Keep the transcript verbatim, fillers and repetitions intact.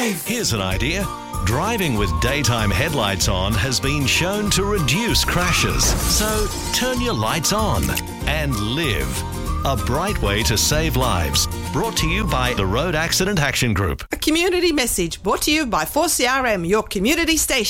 Live! Here's an idea. Driving with daytime headlights on has been shown to reduce crashes. So turn your lights on and live. A bright way to save lives. Brought to you by the Road Accident Action Group. A community message brought to you by four C R M, your community station.